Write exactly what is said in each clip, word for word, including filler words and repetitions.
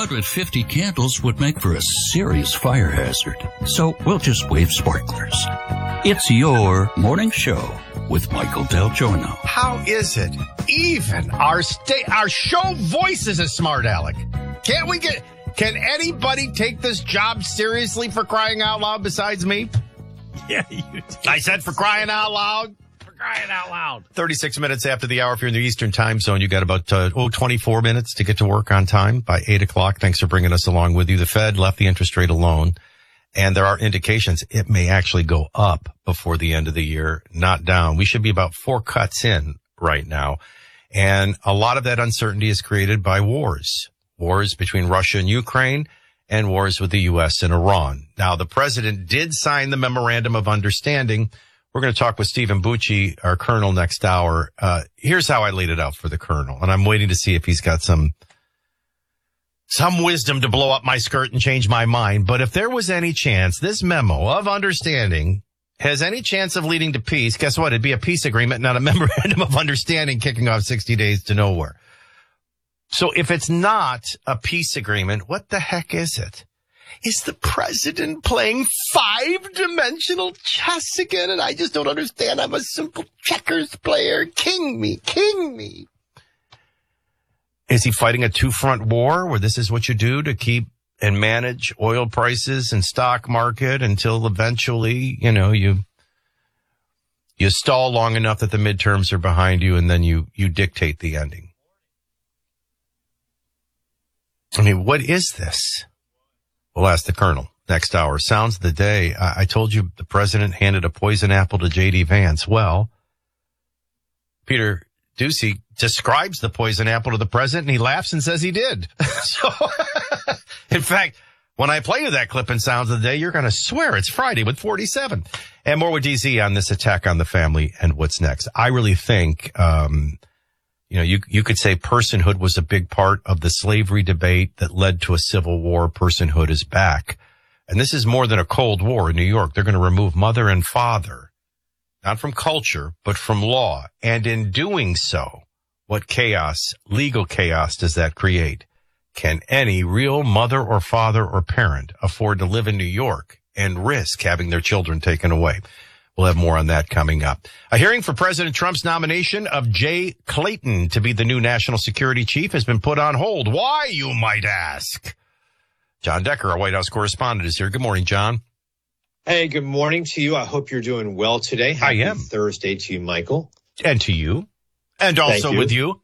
one hundred fifty candles would make for a serious fire hazard, so we'll just wave sparklers. It's your morning show with Michael Del Giorno. How is it? Even our state, our show voice is a smart aleck. Can't we get, can anybody take this job seriously for crying out loud besides me? Yeah, you do. I said for crying out loud. For crying out loud. thirty-six minutes after the hour. If you're in the Eastern time zone, you got about, uh, oh, twenty-four minutes to get to work on time by eight o'clock. Thanks for bringing us along with you. The Fed left the interest rate alone. And there are indications it may actually go up before the end of the year, not down. We should be about four cuts in right now. And a lot of that uncertainty is created by wars. Wars between Russia and Ukraine and wars with the U S and Iran. Now, the president did sign the memorandum of understanding. We're going to talk with Stephen Bucci, our colonel, next hour. Uh, here's how I laid it out for the colonel. And I'm waiting to see if he's got some Some wisdom to blow up my skirt and change my mind. But if there was any chance, this memo of understanding has any chance of leading to peace, guess what? It'd be a peace agreement, not a memorandum of understanding kicking off sixty days to nowhere. So if it's not a peace agreement, what the heck is it? Is the president playing five-dimensional chess again? And I just don't understand. I'm a simple checkers player. King me, king me. Is he fighting a two-front war where this is what you do to keep and manage oil prices and stock market until eventually, you know, you you stall long enough that the midterms are behind you and then you, you dictate the ending? I mean, what is this? We'll ask the colonel next hour. Sounds of the day. I, I told you the president handed a poison apple to J D Vance. Well, Peter Doocy describes the poison apple to the president, and he laughs and says he did. So, in fact, when I play you that clip in Sounds of the Day, you're going to swear it's Friday with forty-seven. And more with D Z on this attack on the family and what's next. I really think, um, you know, you, you could say personhood was a big part of the slavery debate that led to a civil war. Personhood is back. And this is more than a Cold War in New York. They're going to remove mother and father. Not from culture, but from law. And in doing so, what chaos, legal chaos, does that create? Can any real mother or father or parent afford to live in New York and risk having their children taken away? We'll have more on that coming up. A hearing for President Trump's nomination of Jay Clayton to be the new national security chief has been put on hold. Why, you might ask? John Decker, our White House correspondent, is here. Good morning, John. Hey, good morning to you. I hope you're doing well today. Happy I am. Thursday to you, Michael. And to you. And also you. with you.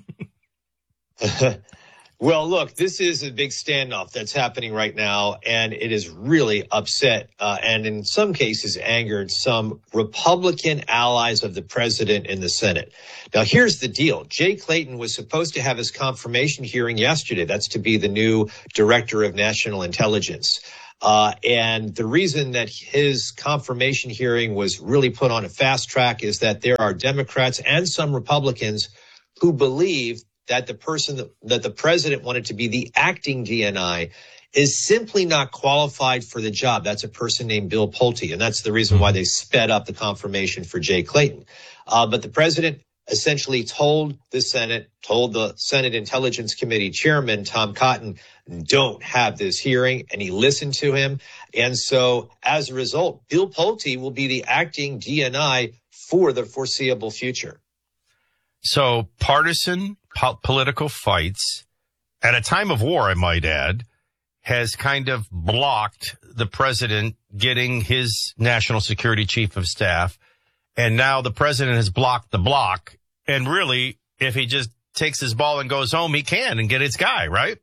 Well, look, this is a big standoff that's happening right now, and it has really upset uh, and in some cases angered some Republican allies of the president in the Senate. Now, here's the deal. Jay Clayton was supposed to have his confirmation hearing yesterday. That's to be the new director of national intelligence. Uh, and the reason that his confirmation hearing was really put on a fast track is that there are Democrats and some Republicans who believe that the person that, that the president wanted to be the acting D N I is simply not qualified for the job. That's a person named Bill Pulte. And that's the reason why they sped up the confirmation for Jay Clayton. Uh, but the president essentially told the Senate, told the Senate Intelligence Committee chairman, Tom Cotton, don't have this hearing, and he listened to him. And so as a result, Bill Pulte will be the acting D N I for the foreseeable future. So partisan po- political fights at a time of war, I might add, has kind of blocked the president getting his national security chief of staff. And now the president has blocked the block. And really, if he just takes his ball and goes home, he can and get his guy, right?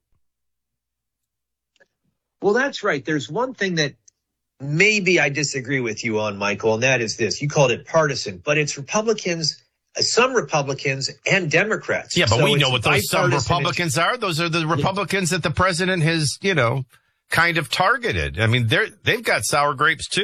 Well, that's right. There's one thing that maybe I disagree with you on, Michael, and that is this. You called it partisan, but it's Republicans, some Republicans and Democrats. Yeah, but so we know what those some Republicans are. Those are the Republicans yeah. that the president has, you know, kind of targeted. I mean, they're, they've got sour grapes too.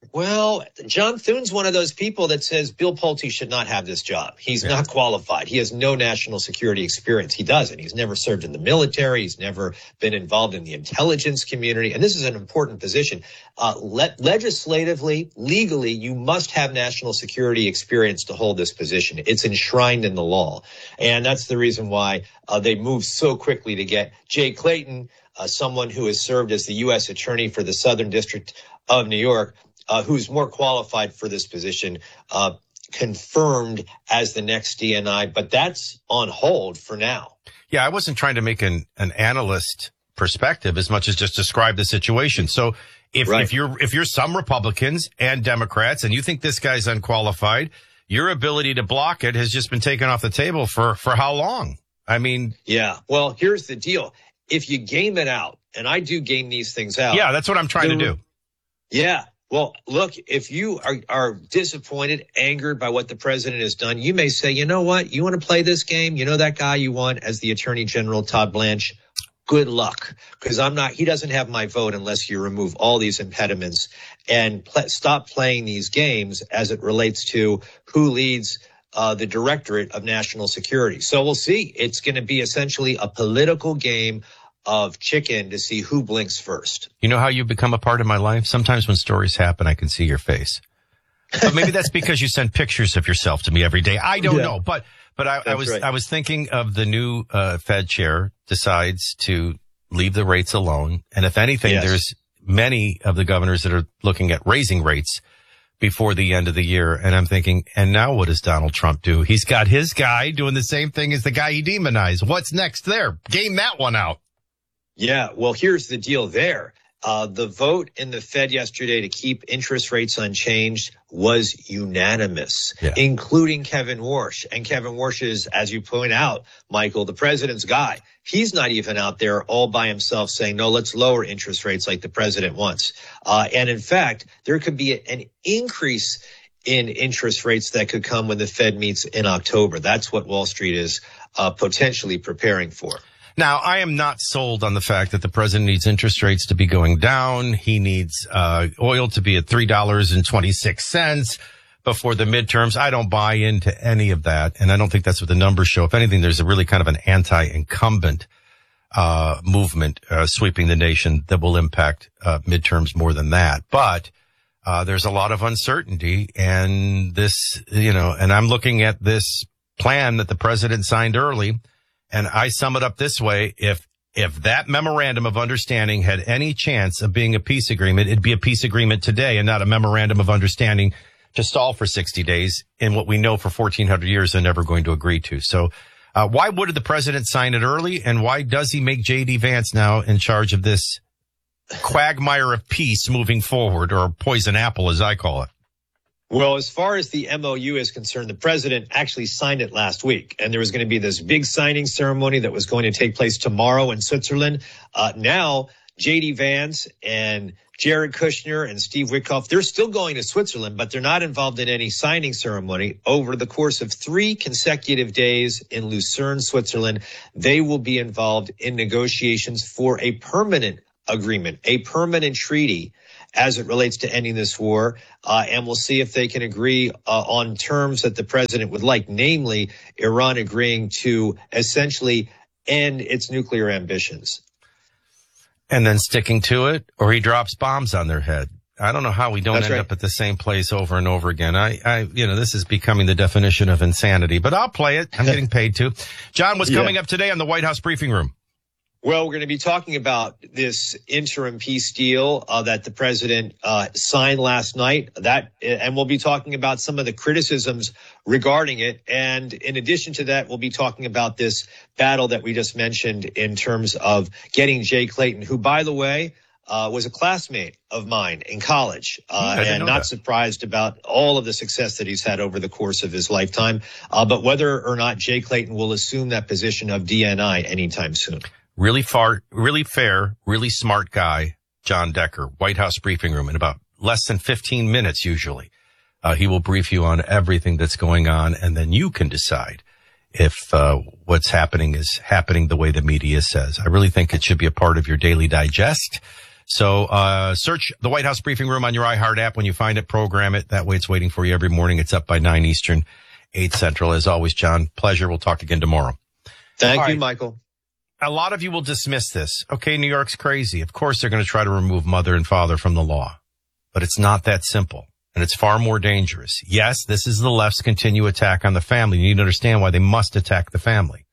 Well, John Thune's one of those people that says Bill Pulte should not have this job. He's yeah. not qualified. He has no national security experience. He doesn't. He's never served in the military. He's never been involved in the intelligence community. And this is an important position. Uh, le- legislatively, legally, you must have national security experience to hold this position. It's enshrined in the law. And that's the reason why uh, they moved so quickly to get Jay Clayton, uh, someone who has served as the U S attorney for the Southern District of New York, Uh, who's more qualified for this position, uh, confirmed as the next D N I, but that's on hold for now. Yeah, I wasn't trying to make an, an analyst perspective as much as just describe the situation. So if, right. if you're, if you're some Republicans and Democrats and you think this guy's unqualified, your ability to block it has just been taken off the table for, for how long? I mean. Yeah. Well, here's the deal. If you game it out, and I do game these things out. Yeah, that's what I'm trying the, to do. Yeah. Well, look, if you are, are disappointed, angered by what the president has done, you may say, you know what? You want to play this game? You know that guy you want as the Attorney General, Todd Blanche? Good luck, because I'm not, he doesn't have my vote unless you remove all these impediments and pl- stop playing these games as it relates to who leads uh, the Directorate of National Security. So we'll see. It's going to be essentially a political game of chicken to see who blinks first. You know how you become a part of my life? Sometimes when stories happen, I can see your face. But maybe that's because you send pictures of yourself to me every day. I don't yeah. know. But but I, I was right. I was thinking of the new uh, Fed chair decides to leave the rates alone. And if anything, yes. there's many of the governors that are looking at raising rates before the end of the year. And I'm thinking, and now what does Donald Trump do? He's got his guy doing the same thing as the guy he demonized. What's next there? Game that one out. Yeah, well, here's the deal there. Uh, the vote in the Fed yesterday to keep interest rates unchanged was unanimous, yeah. including Kevin Warsh. And Kevin Warsh is, as you point out, Michael, the president's guy. He's not even out there all by himself saying, no, let's lower interest rates like the president wants. Uh, and in fact, there could be an increase in interest rates that could come when the Fed meets in October. That's what Wall Street is uh, potentially preparing for. Now, I am not sold on the fact that the president needs interest rates to be going down. He needs uh oil to be at three dollars and twenty-six cents before the midterms. I don't buy into any of that, and I don't think that's what the numbers show. If anything, there's a really kind of an anti-incumbent uh movement uh sweeping the nation that will impact uh midterms more than that. But uh there's a lot of uncertainty, and this, you know, and I'm looking at this plan that the president signed early. And I sum it up this way. If, if that memorandum of understanding had any chance of being a peace agreement, it'd be a peace agreement today and not a memorandum of understanding to stall for sixty days in what we know for fourteen hundred years they're never going to agree to. So, uh, why would the president sign it early? And why does he make J D Vance now in charge of this quagmire of peace moving forward, or poison apple, as I call it? Well, as far as the M O U is concerned, the president actually signed it last week, and there was going to be this big signing ceremony that was going to take place tomorrow in Switzerland. Uh, now, J D Vance and Jared Kushner and Steve Witkoff, they're still going to Switzerland, but they're not involved in any signing ceremony. Over the course of three consecutive days in Lucerne, Switzerland, they will be involved in negotiations for a permanent agreement, a permanent treaty as it relates to ending this war. Uh, and we'll see if they can agree uh, on terms that the president would like, namely Iran agreeing to essentially end its nuclear ambitions. And then sticking to it, or he drops bombs on their head. I don't know how we don't That's end right. up at the same place over and over again. I, I, you know, this is becoming the definition of insanity, but I'll play it. I'm getting paid to. John, what's yeah. coming up today on the White House briefing room? Well, we're going to be talking about this interim peace deal uh, that the president uh, signed last night. That, and we'll be talking about some of the criticisms regarding it. And in addition to that, we'll be talking about this battle that we just mentioned in terms of getting Jay Clayton, who, by the way, uh, was a classmate of mine in college, uh, and not that. surprised about all of the success that he's had over the course of his lifetime. Uh, but whether or not Jay Clayton will assume that position of D N I anytime soon. Really far, really fair, really smart guy, John Decker, White House briefing room, in about less than fifteen minutes usually. Uh, he will brief you on everything that's going on, and then you can decide if uh what's happening is happening the way the media says. I really think it should be a part of your daily digest. So uh search the White House Briefing Room on your iHeart app. When you find it, program it. That way it's waiting for you every morning. It's up by nine Eastern, eight Central. As always, John, pleasure. We'll talk again tomorrow. Thank All you, right. Michael. A lot of you will dismiss this. Okay, New York's crazy. Of course they're going to try to remove mother and father from the law. But it's not that simple. And it's far more dangerous. Yes, this is the left's continued attack on the family. You need to understand why they must attack the family.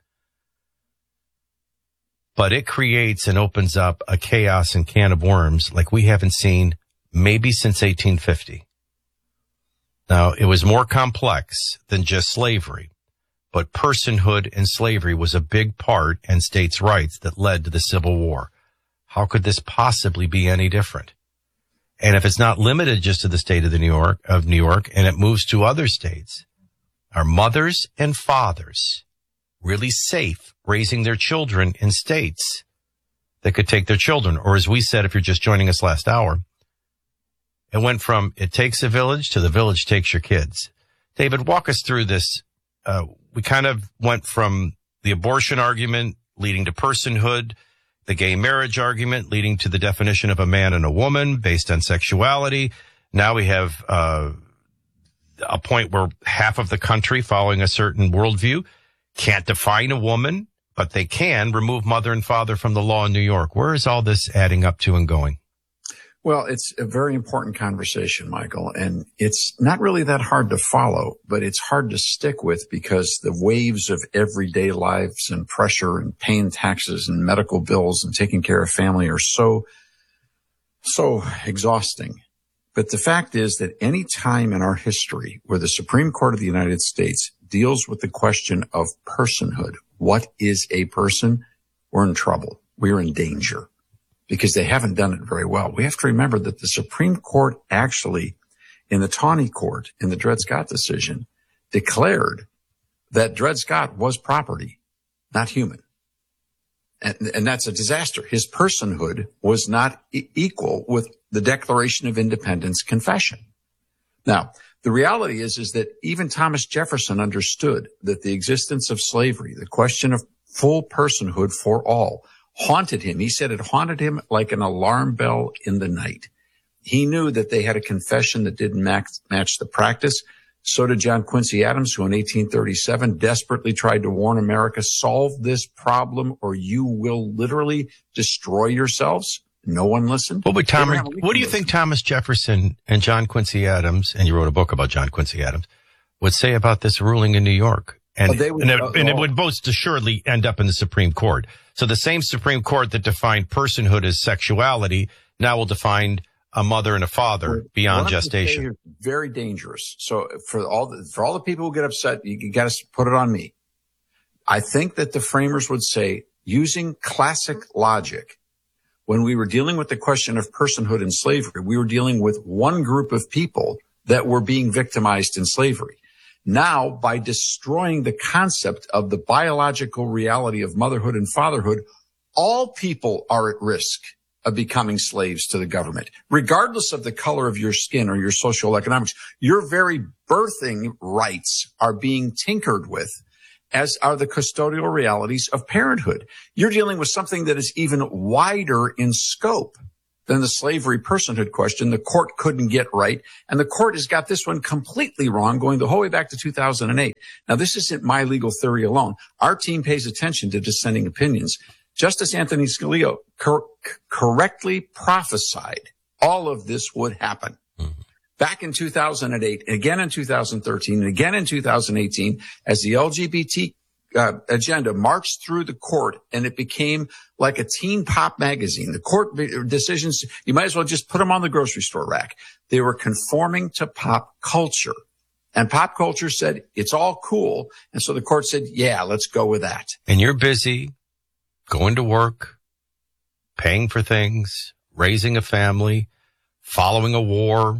But it creates and opens up a chaos and can of worms like we haven't seen maybe since eighteen fifty. Now, it was more complex than just slavery, but personhood and slavery was a big part in states' rights that led to the Civil War. How could this possibly be any different? And if it's not limited just to the state of the New York, of New York, and it moves to other states, are mothers and fathers really safe raising their children in states that could take their children? Or as we said, if you're just joining us last hour, it went from it takes a village to the village takes your kids. David, walk us through this. Uh, we kind of went from the abortion argument leading to personhood, the gay marriage argument leading to the definition of a man and a woman based on sexuality. Now we have uh, a point where half of the country following a certain worldview can't define a woman, but they can remove mother and father from the law in New York. Where is all this adding up to and going? Well, it's a very important conversation, Michael, and it's not really that hard to follow, but it's hard to stick with because the waves of everyday lives and pressure and paying taxes and medical bills and taking care of family are so, so exhausting. But the fact is that any time in our history where the Supreme Court of the United States deals with the question of personhood, what is a person, we're in trouble. We're in danger. Because they haven't done it very well. We have to remember that the Supreme Court actually, in the Taney Court, in the Dred Scott decision, declared that Dred Scott was property, not human. And, and that's a disaster. His personhood was not e- equal with the Declaration of Independence confession. Now, the reality is, is that even Thomas Jefferson understood that the existence of slavery, the question of full personhood for all, haunted him. He said it haunted him like an alarm bell in the night. He knew that they had a confession that didn't match, match the practice. So did John Quincy Adams, who in eighteen thirty-seven desperately tried to warn America, solve this problem or you will literally destroy yourselves. No one listened. What would Tom, what do you think Thomas Jefferson and John Quincy Adams, and you wrote a book about John Quincy Adams, would say about this ruling in New York? And, oh, would, and, it, uh, and it would most assuredly end up in the Supreme Court. So the same Supreme Court that defined personhood as sexuality now will define a mother and a father beyond gestation. Very dangerous. So for all the, for all the people who get upset, you, you got to put it on me. I think that the framers would say, using classic logic, when we were dealing with the question of personhood and slavery, we were dealing with one group of people that were being victimized in slavery. Now, by destroying the concept of the biological reality of motherhood and fatherhood, all people are at risk of becoming slaves to the government, regardless of the color of your skin or your social economics. Your very birthing rights are being tinkered with, as are the custodial realities of parenthood. You're dealing with something that is even wider in scope than the slavery personhood question the court couldn't get right. And the court has got this one completely wrong, going the whole way back to two thousand eight. Now, this isn't my legal theory alone. Our team pays attention to dissenting opinions. Justice Anthony Scalia cor- correctly prophesied all of this would happen. Mm-hmm. Back in two thousand eight, again in two thousand thirteen, and again in two thousand eighteen, as the L G B T Uh, agenda marched through the court, and it became like a teen pop magazine. The court decisions, you might as well just put them on the grocery store rack. They were conforming to pop culture, and pop culture said it's all cool. And so the court said, yeah, let's go with that. And you're busy going to work, paying for things, raising a family, following a war,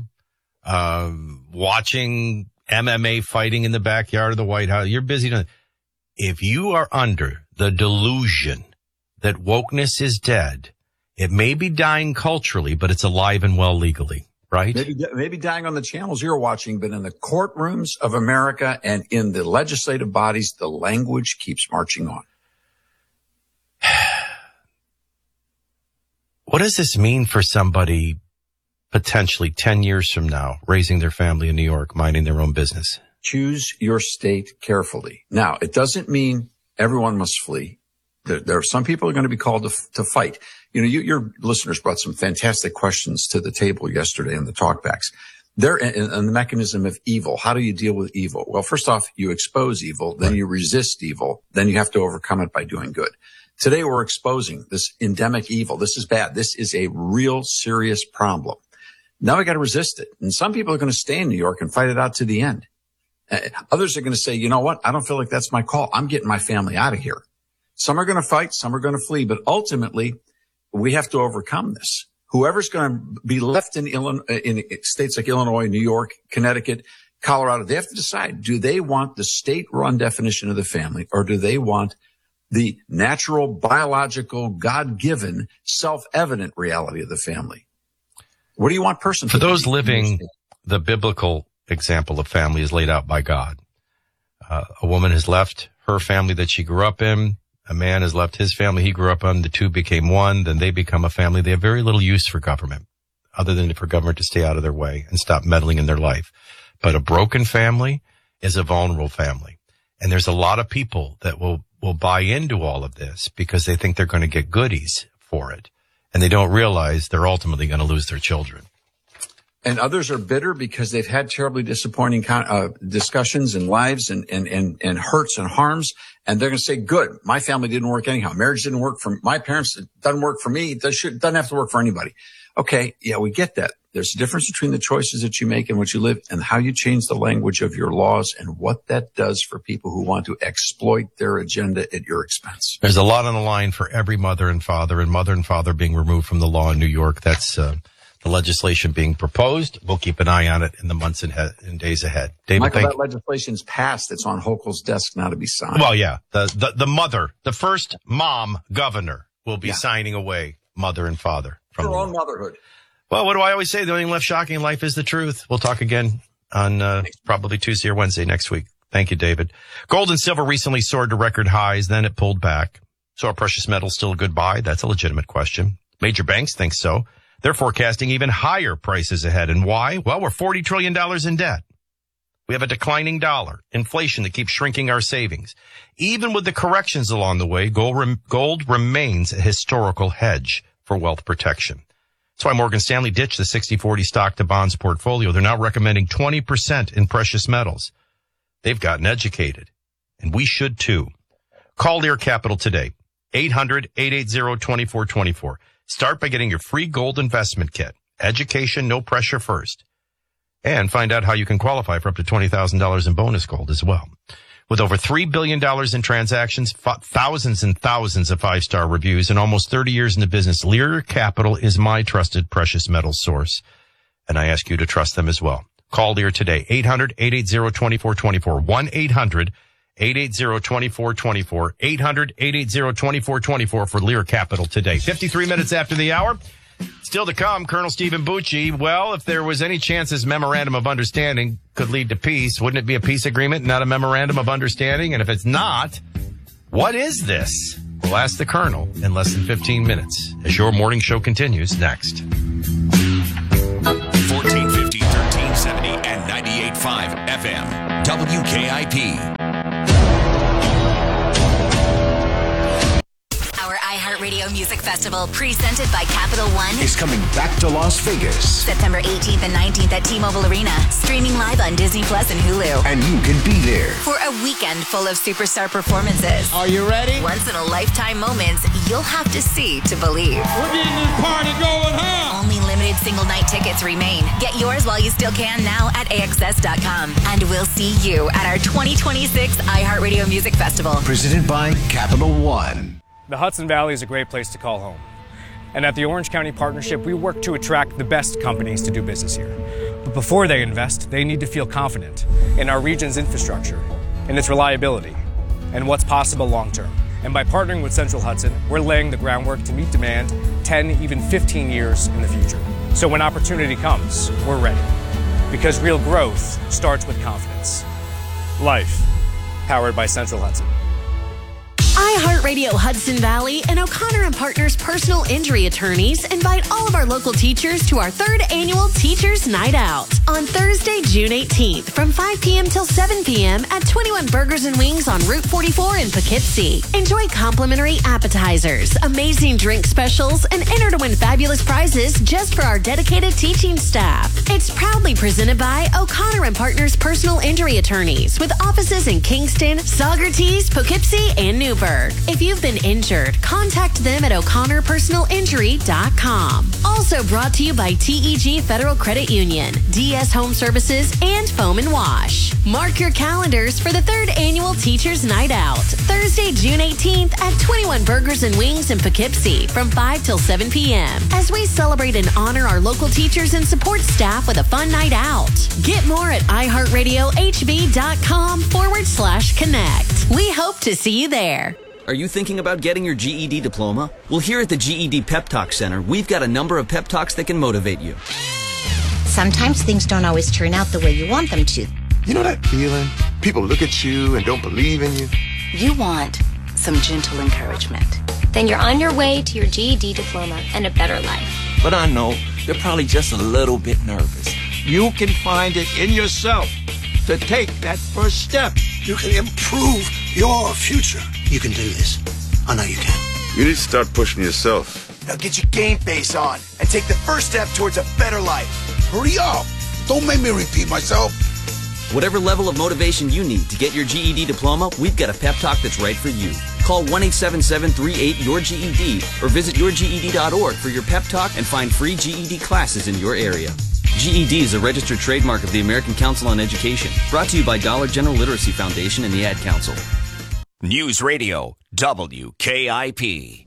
uh, watching M M A fighting in the backyard of the White House. You're busy doing. If you are under the delusion that wokeness is dead, it may be dying culturally, but it's alive and well legally, right? Maybe, maybe dying on the channels you're watching, but in the courtrooms of America and in the legislative bodies, the language keeps marching on. What does this mean for somebody potentially ten years from now, raising their family in New York, minding their own business? Choose your state carefully. Now, it doesn't mean everyone must flee. There, there are some people who are going to be called to, to fight. You know, you, your listeners brought some fantastic questions to the table yesterday in the talkbacks. They're in, in the mechanism of evil. How do you deal with evil? Well, first off, you expose evil, then you resist evil, then you have to overcome it by doing good. Today, we're exposing this endemic evil. This is bad. This is a real serious problem. Now we got to resist it. And some people are going to stay in New York and fight it out to the end. Uh, others are going to say, you know what? I don't feel like that's my call. I'm getting my family out of here. Some are going to fight. Some are going to flee. But ultimately, we have to overcome this. Whoever's going to be left in Illinois, in states like Illinois, New York, Connecticut, Colorado, they have to decide, do they want the state-run definition of the family, or do they want the natural, biological, God-given, self-evident reality of the family? What do you want personally? For those living, the biblical example of family is laid out by God. Uh, a woman has left her family that she grew up in. A man has left his family he grew up in. The two became one. Then they become a family. They have very little use for government, other than for government to stay out of their way and stop meddling in their life. But a broken family is a vulnerable family. And there's a lot of people that will, will buy into all of this because they think they're going to get goodies for it. And they don't realize they're ultimately going to lose their children. And others are bitter because they've had terribly disappointing con- uh, discussions and lives and, and, and, and hurts and harms. And they're going to say, good, my family didn't work anyhow. Marriage didn't work for my parents. It doesn't work for me. It doesn't have to work for anybody. Okay. Yeah, we get that. There's a difference between the choices that you make and what you live and how you change the language of your laws and what that does for people who want to exploit their agenda at your expense. There's a lot on the line for every mother and father, and mother and father being removed from the law in New York. That's, uh, the legislation being proposed. We'll keep an eye on it in the months and, he- and days ahead. David, Michael, thank that legislation's passed. It's on Hochul's desk now to be signed. Well, yeah, the, the, the mother, the first mom governor will be Yeah. signing away mother and father from Her the own law. motherhood. Well, what do I always say? The only thing left shocking in life is the truth. We'll talk again on uh, probably Tuesday or Wednesday next week. Thank you, David. Gold and silver recently soared to record highs. Then it pulled back. So are precious metals still a good buy? That's a legitimate question. Major banks think so. They're forecasting even higher prices ahead. And why? Well, we're forty trillion dollars in debt. We have a declining dollar, inflation that keeps shrinking our savings. Even with the corrections along the way, gold, rem- gold remains a historical hedge for wealth protection. That's why Morgan Stanley ditched the sixty forty stock to bonds portfolio. They're now recommending twenty percent in precious metals. They've gotten educated, and we should too. Call Lear Capital today, eight hundred, eight eight zero, two four two four. Start by getting your free gold investment kit. Education, no pressure first. And find out how you can qualify for up to twenty thousand dollars in bonus gold as well. With over three billion dollars in transactions, thousands and thousands of five-star reviews, and almost thirty years in the business, Lear Capital is my trusted precious metals source. And I ask you to trust them as well. Call Lear today, eight hundred, eight eight zero, two four two four, one eight hundred, eight eight zero, two four two four, eight hundred, eight eight zero, two four two four for Lear Capital today. fifty-three minutes after the hour. Still to come, Colonel Stephen Bucci. Well, if there was any chance this memorandum of understanding could lead to peace, wouldn't it be a peace agreement, not a memorandum of understanding? And if it's not, what is this? We'll ask the Colonel in less than fifteen minutes as your morning show continues next. fourteen fifty, thirteen seventy, and ninety-eight point five F M. W K I P. iHeartRadio Music Festival, presented by Capital One, is coming back to Las Vegas. September eighteenth and nineteenth at T-Mobile Arena, streaming live on Disney Plus and Hulu. And you can be there For a weekend full of superstar performances. Are you ready? Once-in-a-lifetime moments you'll have to see to believe. We're getting this party going, huh? Only limited single-night tickets remain. Get yours while you still can now at A X S dot com. And we'll see you at our twenty twenty-six iHeartRadio Music Festival. presented by Capital One. The Hudson Valley is a great place to call home. And at the Orange County Partnership, we work to attract the best companies to do business here. But before they invest, they need to feel confident in our region's infrastructure, in its reliability, and what's possible long term. And by partnering with Central Hudson, we're laying the groundwork to meet demand ten, even fifteen years in the future. So when opportunity comes, we're ready. Because real growth starts with confidence. Life, powered by Central Hudson. iHeartRadio Hudson Valley and O'Connor and Partners Personal Injury Attorneys invite all of our local teachers to our third annual Teachers Night Out on Thursday, June eighteenth from five p.m. till seven p.m. at twenty-one Burgers and Wings on Route forty-four in Poughkeepsie. Enjoy complimentary appetizers, amazing drink specials, and enter to win fabulous prizes just for our dedicated teaching staff. It's proudly presented by O'Connor and Partners Personal Injury Attorneys with offices in Kingston, Saugerties, Poughkeepsie, and Newburgh. If you've been injured, contact them at o'connor personal injury dot com. Also brought to you by T E G Federal Credit Union, D S Home Services, and Foam and Wash. Mark your calendars for the third annual Teachers Night Out, Thursday, June eighteenth at twenty-one Burgers and Wings in Poughkeepsie from five till seven p.m. as we celebrate and honor our local teachers and support staff with a fun night out. Get more at iHeartRadioHB.com forward slash connect. We hope to see you there. Are you thinking about getting your G E D diploma? Well, here at the G E D Pep Talk Center, we've got a number of pep talks that can motivate you. Sometimes things don't always turn out the way you want them to. You know that feeling? People look at you and don't believe in you. You want some gentle encouragement. Then you're on your way to your G E D diploma and a better life. But I know you're probably just a little bit nervous. You can find it in yourself to take that first step. You can improve your future. You can do this. I know you can. You need to start pushing yourself. Now get your game face on and take the first step towards a better life. Hurry up. Don't make me repeat myself. Whatever level of motivation you need to get your G E D diploma, we've got a pep talk that's right for you. Call one eight seven seven three eight your G E D or visit your G E D dot org for your pep talk and find free G E D classes in your area. G E D is a registered trademark of the American Council on Education. Brought to you by Dollar General Literacy Foundation and the Ad Council. News Radio W K I P.